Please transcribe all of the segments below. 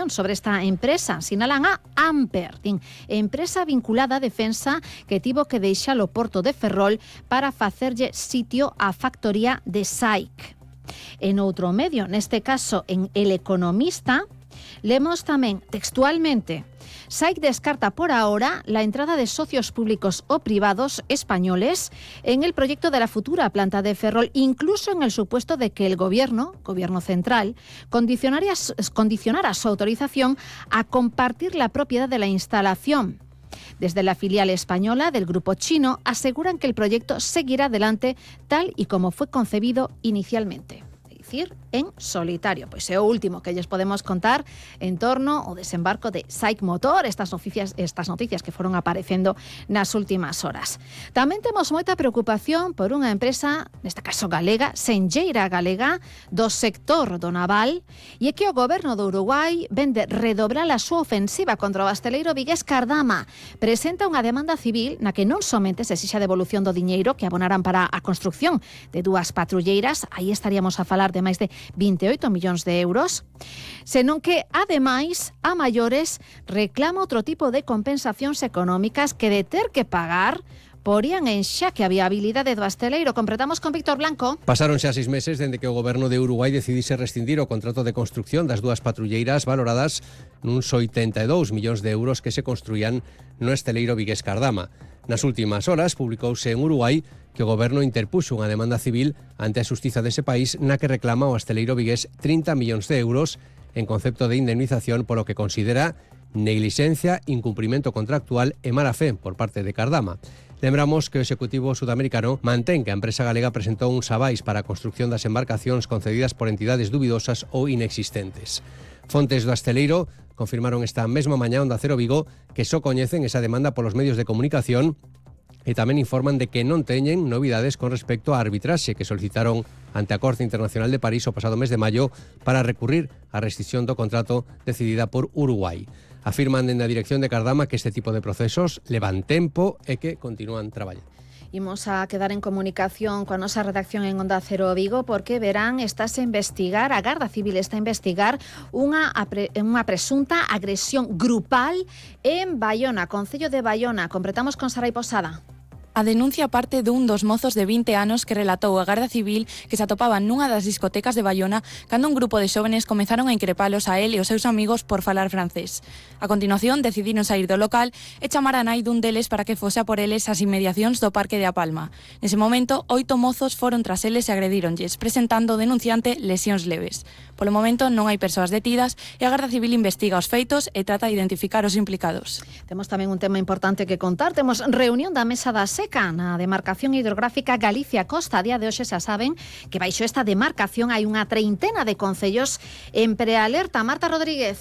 información sobre esta empresa. Sinalan a Amper, empresa vinculada á defensa que tivo que deixar o porto de Ferrol para facerlle sitio á factoría de SAIC. En outro medio, neste caso en El Economista, lemos tamén textualmente: SAIC descarta por ahora la entrada de socios públicos o privados españoles en el proyecto de la futura planta de Ferrol, incluso en el supuesto de que el gobierno central, condicionara su autorización a compartir la propiedad de la instalación. Desde la filial española del grupo chino aseguran que el proyecto seguirá adelante tal y como fue concebido inicialmente. Decir, en solitario. Pois é o último que lles podemos contar en torno ao desembarco de SAIC Motor, estas noticias que foron aparecendo nas últimas horas. Tamén temos moita preocupación por unha empresa, neste caso galega, Senlleira Galega, do sector do naval, e é que o goberno do Uruguai vende redobrar a súa ofensiva contra o hostaleiro vigués Cardama. Presenta unha demanda civil na que non somente se exixa a devolución do diñeiro que abonarán para a construción de 2 patrulleiras, aí estaríamos a falar de máis de 28 millóns de euros, senón que, ademais, a maiores reclama outro tipo de compensacións económicas que de ter que pagar porían en xaque a viabilidade do hostaleiro. Completamos con Víctor Blanco. Pasaron xa 6 meses dende que o goberno de Uruguai decidise rescindir o contrato de construcción das 2 patrulleiras valoradas nuns 82 millóns de euros que se construían no hostaleiro vigués Cardama. Nas últimas horas publicouse en Uruguai que o goberno interpuxo unha demanda civil ante a xustiza dese país na que reclama o hostaleiro vigués 30 millóns de euros en concepto de indemnización polo que considera neglixencia, incumprimento contractual e mala fe por parte de Cardama. Lembramos que o Executivo sudamericano mantén que a empresa galega presentou uns avais para a construcción das embarcacións concedidas por entidades dubidosas ou inexistentes. Fontes do hostaleiro confirmaron esta mesma mañá Onda Cero Vigo que só coñecen esa demanda polos medios de comunicación e tamén informan de que non teñen novidades con respecto á arbitraxe que solicitaron ante a Corte Internacional de París o pasado mes de maio para recurrir á rescisión do contrato decidida por Uruguai. Afirman dende a dirección de Cardama que este tipo de procesos levan tempo e que continúan traballando. Imos a quedar en comunicación coa nosa redacción en Onda Cero Vigo porque verán, estáse a investigar, a Garda Civil está a investigar unha presunta agresión grupal en Baiona, Concello de Baiona. Completamos con Sarai Posada. A denuncia parte dun dos mozos de 20 anos que relatou a Garda Civil que se atopaban nunha das discotecas de Baiona cando un grupo de xóvenes comezaron a increpalos a él e os seus amigos por falar francés. A continuación decidiron sair do local e chamar a nai dun deles para que fose a por eles ás inmediacións do Parque de A Palma. Nese momento, 8 mozos foron tras eles e agredíronlles, presentando o denunciante lesións leves. Polo momento non hai persoas detidas e a Garda Civil investiga os feitos e trata de identificar os implicados. Temos tamén un tema importante que contar. Temos reunión da Mesa da Seca na demarcación hidrográfica Galicia-Costa. A día de hoxe xa saben que baixo esta demarcación hai unha treintena de concellos en prealerta. Marta Rodríguez.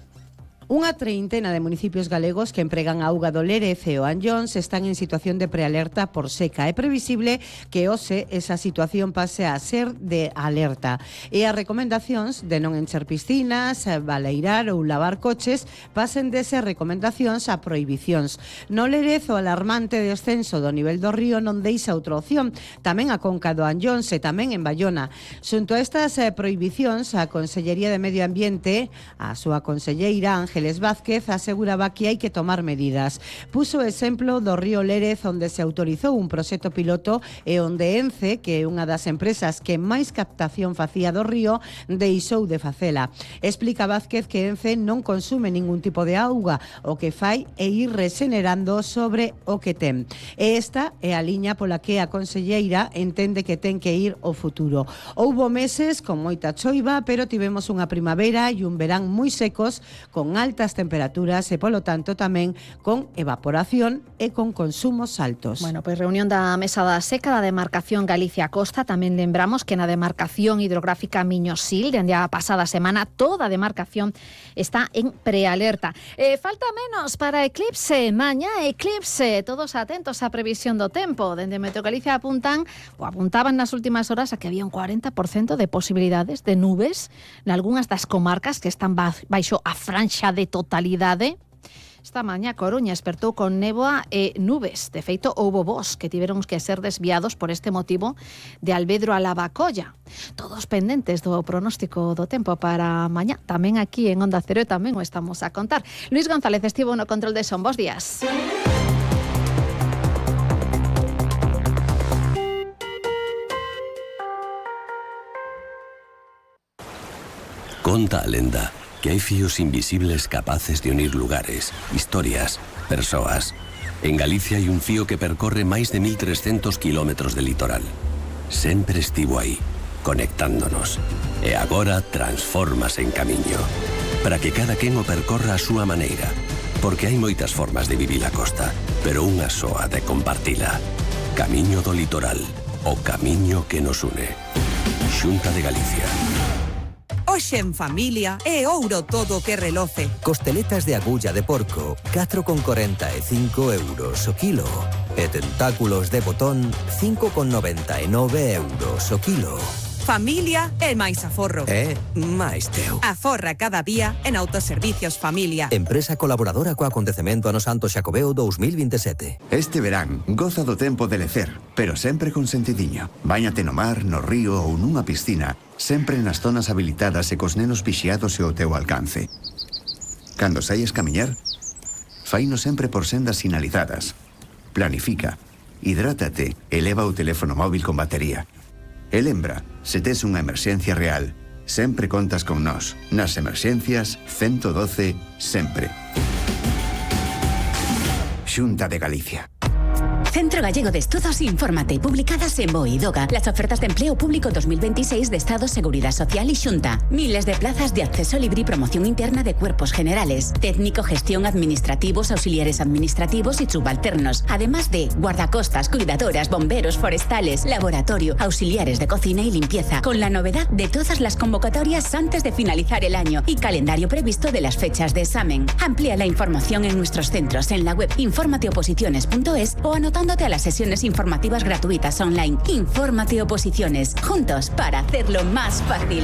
Unha treintena de municipios galegos que empregan a auga do Lérez e o Anllóns están en situación de prealerta por seca. É previsible que hoxe esa situación pase a ser de alerta. E as recomendacións de non encher piscinas, baleirar ou lavar coches pasen desas recomendacións a prohibicións. No Lérez o alarmante descenso do nivel do río non deixa outra opción. Tamén a conca do Anllóns e tamén en Baiona. Xunto a estas prohibicións, a Consellería de Medio Ambiente, a súa conselleira Ángeles Vázquez, aseguraba que hai que tomar medidas. Puso o exemplo do río Lérez, onde se autorizou un proxecto piloto e onde Ence, que é unha das empresas que máis captación facía do río, deixou de facela. Explica Vázquez que Ence non consume ningún tipo de auga, o que fai é ir regenerando sobre o que ten. E esta é a liña pola que a conselleira entende que ten que ir o futuro. Houbo meses con moita choiva, pero tivemos unha primavera e un verán moi secos, con altas temperaturas e, polo tanto, tamén con evaporación e con consumos altos. Bueno, pois reunión da Mesa da Seca da demarcación Galicia-Costa. Tamén lembramos que na demarcación hidrográfica Miñosil, dende a pasada semana, toda a demarcación está en prealerta. Falta menos para eclipse, mañá eclipse. Todos atentos á previsión do tempo. Dende Meteo Galicia apuntaban nas últimas horas a que había un 40% de posibilidades de nubes nalgúnas das comarcas que están baixo a franxa de totalidade. Esta mañá Coruña despertou con néboa e nubes. De feito, houbo voos que tiveron que ser desviados por este motivo de Alvedro a Lavacolla. Todos pendentes do pronóstico do tempo para mañá. Tamén aquí en Onda Cero tamén o estamos a contar. Luis González estivo no control de son. Bos días. Conta a lenda que hai fíos invisibles capaces de unir lugares, historias, persoas. En Galicia hai un fío que percorre máis de 1.300 kilómetros de litoral. Sempre estivo aí, conectándonos. E agora transfórmase en camiño. Para que cada quen o percorra a súa maneira. Porque hai moitas formas de vivir a costa, pero unha soa de compartila. Camiño do litoral, o camiño que nos une. Xunta de Galicia. Hoxe en familia é ouro todo que reloce. Costeletas de agulla de porco, 4,45 euros o kilo. E tentáculos de botón, 5,99 euros o kilo. Familia é máis aforro. máis teu. Aforra cada día en Autoservicios Familia. Empresa colaboradora co acontecemento Ano Santo Xacobeo 2027. Este verán, goza do tempo de lecer, pero sempre con sentidiño. Báñate no mar, no río ou nunha piscina, sempre nas zonas habilitadas e cos nenos vixiados e ao teu alcance. Cando saies camiñar, faino sempre por sendas sinalizadas. Planifica, hidrátate e leva o teléfono móvil con batería. E lembra, se tes unha emerxencia real, sempre contas con nós. Nas emerxencias, 112, sempre. Xunta de Galicia. Centro Gallego de Estudos Infórmate, publicadas en BOE y DOGA. Las ofertas de empleo público 2026 de Estado, Seguridad Social y Xunta. Miles de plazas de acceso libre y promoción interna de cuerpos generales, técnico, gestión, administrativos, auxiliares administrativos y subalternos. Además de guardacostas, cuidadoras, bomberos, forestales, laboratorio, auxiliares de cocina y limpieza. Con la novedad de todas las convocatorias antes de finalizar el año y calendario previsto de las fechas de examen. Amplía la información en nuestros centros en la web informateoposiciones.es o anotándote a las sesiones informativas gratuitas online. Infórmate Oposiciones, juntos para hacerlo más fácil.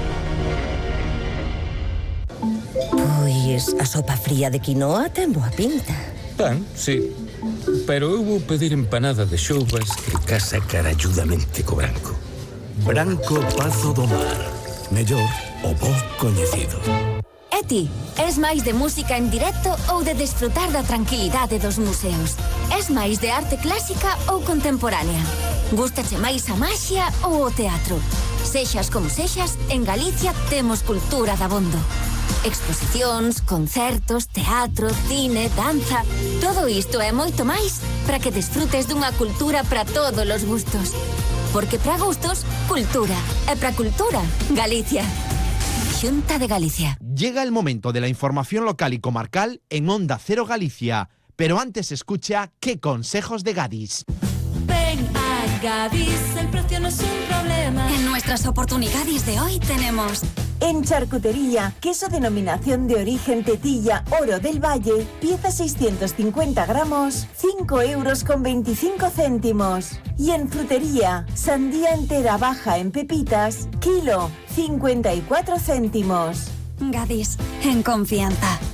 Pois a sopa fría de quinoa ten boa pinta. Pan, sí. Pero eu vou pedir empanada de xoubas que casa caralludamente co branco. Branco Pazo do Mar. Mellor o bo coñecido. E ti, es máis de música en directo ou de desfrutar da tranquilidade dos museos? Es máis de arte clásica ou contemporánea? Gústache máis a maxia ou o teatro? Sexas como sexas, en Galicia temos cultura dabondo. Exposicións, concertos, teatro, cine, danza... Todo isto e moito máis para que desfrutes dunha cultura para todos os gustos. Porque para gustos, cultura. E para cultura, Galicia. Xunta de Galicia. Llega el momento de la información local y comarcal en Onda Cero Galicia. Pero antes escucha ¿Qué consejos de Gadis? Ven a Gadis, el precio no es un problema. En nuestras oportunidades de hoy tenemos... En charcutería, queso denominación de origen Tetilla Oro del Valle, pieza 650 gramos, 5,25 €. Y en frutería, sandía entera baja en pepitas, kilo, 54 céntimos. Gadis, en confianza.